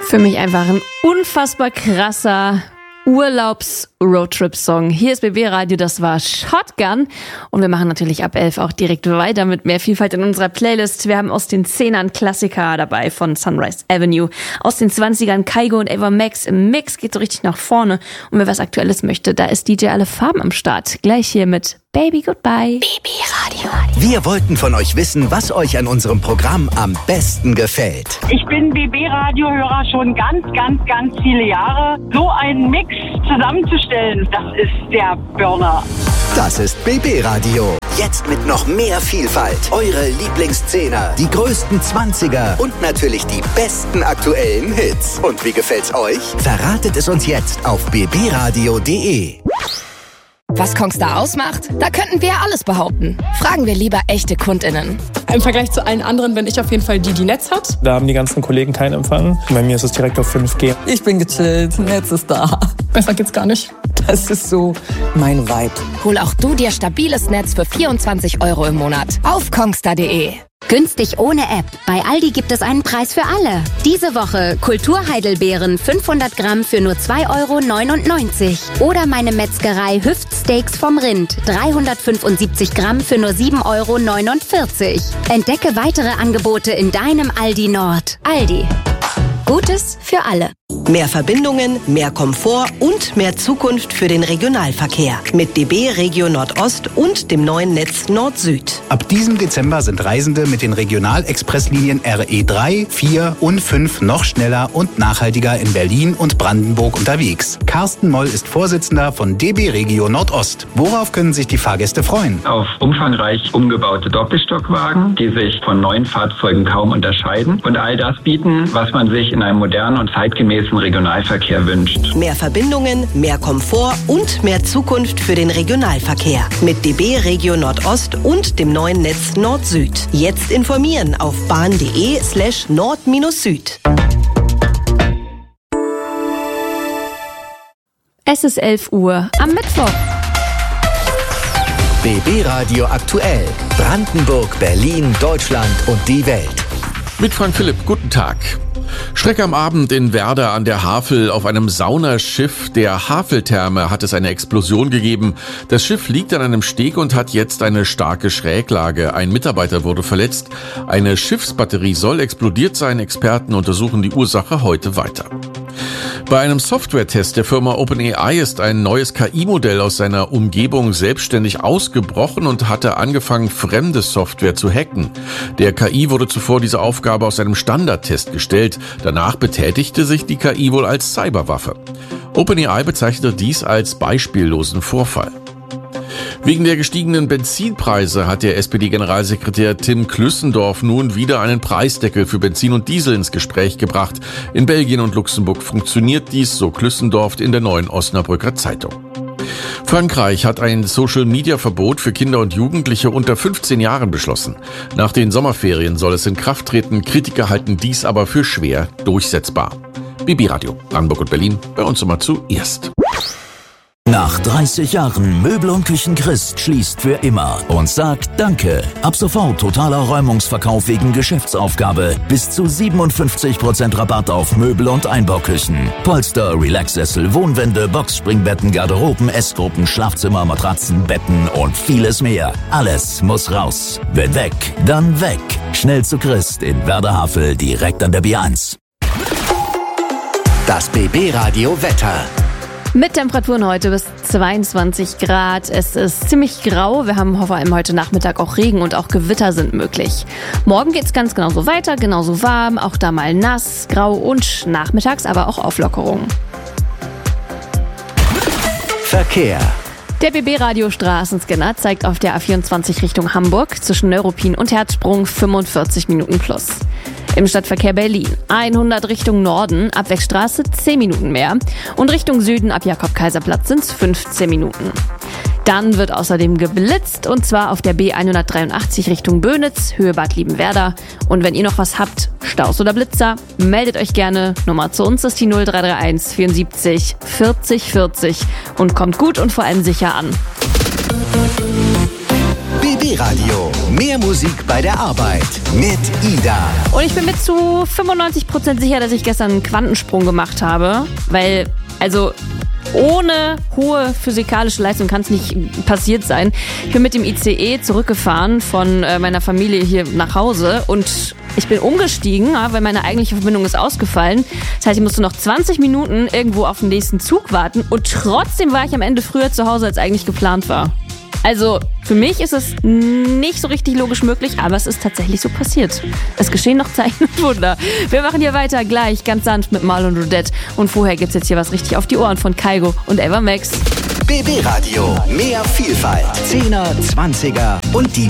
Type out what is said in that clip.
Für mich einfach ein unfassbar krasser Urlaubs-Roadtrip-Song. Hier ist BB Radio, das war Shotgun. Und wir machen natürlich ab 11 auch direkt weiter mit mehr Vielfalt in unserer Playlist. Wir haben aus den 10ern Klassiker dabei von Sunrise Avenue. Aus den 20ern Kygo und Ava Max. Im Mix geht so richtig nach vorne. Und wer was Aktuelles möchte, da ist DJ Alle Farben am Start. Gleich hier mit Baby Goodbye. BB Radio. Wir wollten von euch wissen, was euch an unserem Programm am besten gefällt. Ich bin BB-Radio-Hörer schon ganz viele Jahre. So einen Mix zusammenzustellen, das ist der Burner. Das ist BB Radio. Jetzt mit noch mehr Vielfalt. Eure Lieblingsszene, die größten 20er und natürlich die besten aktuellen Hits. Und wie gefällt's euch? Verratet es uns jetzt auf bbradio.de. Was Kongstar ausmacht? Da könnten wir alles behaupten. Fragen wir lieber echte KundInnen. Im Vergleich zu allen anderen bin ich auf jeden Fall die Netz hat. Da haben die ganzen Kollegen keinen Empfang. Bei mir ist es direkt auf 5G. Ich bin gechillt, Netz ist da. Besser geht's gar nicht. Das ist so mein Vibe. Hol auch du dir stabiles Netz für 24 € im Monat auf kongstar.de. Günstig ohne App. Bei Aldi gibt es einen Preis für alle. Diese Woche Kulturheidelbeeren 500 Gramm für nur 2,99 €. Oder meine Metzgerei Hüftsteaks vom Rind 375 Gramm für nur 7,49 €. Entdecke weitere Angebote in deinem Aldi Nord. Aldi. Gutes für alle. Mehr Verbindungen, mehr Komfort und mehr Zukunft für den Regionalverkehr. Mit DB Regio Nordost und dem neuen Netz Nord-Süd. Ab diesem Dezember sind Reisende mit den Regionalexpresslinien RE3, 4 und 5 noch schneller und nachhaltiger in Berlin und Brandenburg unterwegs. Carsten Moll ist Vorsitzender von DB Regio Nordost. Worauf können sich die Fahrgäste freuen? Auf umfangreich umgebaute Doppelstockwagen, die sich von neuen Fahrzeugen kaum unterscheiden und all das bieten, was man sich in einem modernen und zeitgemäßen Regionalverkehr wünscht. Mehr Verbindungen, mehr Komfort und mehr Zukunft für den Regionalverkehr. Mit DB Regio Nordost und dem neuen Netz Nord-Süd. Jetzt informieren auf bahn.de/nord-süd. Es ist 11 Uhr am Mittwoch. BB Radio aktuell. Brandenburg, Berlin, Deutschland und die Welt. Mit Frank Philipp, guten Tag. Schreck am Abend in Werder an der Havel. Auf einem Saunaschiff der Haveltherme hat es eine Explosion gegeben. Das Schiff liegt an einem Steg und hat jetzt eine starke Schräglage. Ein Mitarbeiter wurde verletzt. Eine Schiffsbatterie soll explodiert sein. Experten untersuchen die Ursache heute weiter. Bei einem Software-Test der Firma OpenAI ist ein neues KI-Modell aus seiner Umgebung selbstständig ausgebrochen und hatte angefangen, fremde Software zu hacken. Der KI wurde zuvor diese Aufgabe aus einem Standardtest gestellt. Danach betätigte sich die KI wohl als Cyberwaffe. OpenAI bezeichnete dies als beispiellosen Vorfall. Wegen der gestiegenen Benzinpreise hat der SPD-Generalsekretär Tim Klüssendorf nun wieder einen Preisdeckel für Benzin und Diesel ins Gespräch gebracht. In Belgien und Luxemburg funktioniert dies, so Klüssendorf in der Neuen Osnabrücker Zeitung. Frankreich hat ein Social-Media-Verbot für Kinder und Jugendliche unter 15 Jahren beschlossen. Nach den Sommerferien soll es in Kraft treten. Kritiker halten dies aber für schwer durchsetzbar. BB Radio, Brandenburg und Berlin, bei uns immer zuerst. Nach 30 Jahren Möbel und Küchen Christ schließt für immer und sagt Danke. Ab sofort totaler Räumungsverkauf wegen Geschäftsaufgabe. Bis zu 57% Rabatt auf Möbel und Einbauküchen. Polster, Relaxsessel, Wohnwände, Boxspringbetten, Garderoben, Essgruppen, Schlafzimmer, Matratzen, Betten und vieles mehr. Alles muss raus. Wenn weg, dann weg. Schnell zu Christ in Werder-Havel direkt an der B1. Das BB Radio Wetter. Mit Temperaturen heute bis 22 Grad. Es ist ziemlich grau. Wir haben vor allem heute Nachmittag auch Regen und auch Gewitter sind möglich. Morgen geht's ganz genauso weiter, genauso warm, auch da mal nass, grau und nachmittags aber auch Auflockerung. Verkehr. Der BB-Radio-Straßenscanner zeigt auf der A24 Richtung Hamburg zwischen Neuruppin und Herzsprung 45 Minuten plus. Im Stadtverkehr Berlin 100 Richtung Norden, ab Wegstraße 10 Minuten mehr und Richtung Süden ab Jakob-Kaiser-Platz sind es 15 Minuten. Dann wird außerdem geblitzt und zwar auf der B183 Richtung Bönitz, Höhe Bad Liebenwerda. Und wenn ihr noch was habt, Staus oder Blitzer, meldet euch gerne. Nummer zu uns ist die 0331 74 40 40 und kommt gut und vor allem sicher an. BB Radio. Mehr Musik bei der Arbeit mit Ida. Und ich bin mir zu 95% sicher, dass ich gestern einen Quantensprung gemacht habe, weil, also ohne hohe physikalische Leistung kann es nicht passiert sein. Ich bin mit dem ICE zurückgefahren von meiner Familie hier nach Hause und ich bin umgestiegen, weil meine eigentliche Verbindung ist ausgefallen. Das heißt, ich musste noch 20 Minuten irgendwo auf den nächsten Zug warten und trotzdem war ich am Ende früher zu Hause, als eigentlich geplant war. Also für mich ist es nicht so richtig logisch möglich, aber es ist tatsächlich so passiert. Es geschehen noch Zeichen und Wunder. Wir machen hier weiter gleich ganz sanft mit Marlon Rodette. Und vorher gibt's jetzt hier was richtig auf die Ohren von Kygo und Eva Max. BB Radio. Mehr Vielfalt. 10er, 20er und die